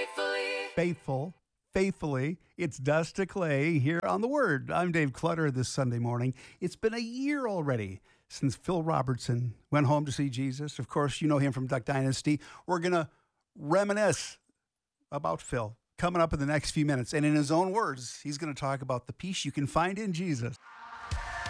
Faithfully. It's Dust to Clay here on The Word. I'm Dave Clutter this Sunday morning. It's been a year already since Phil Robertson went home to see Jesus. Of course, you know him from Duck Dynasty. We're going to reminisce about Phil coming up in the next few minutes. And in his own words, he's going to talk about the peace you can find in Jesus.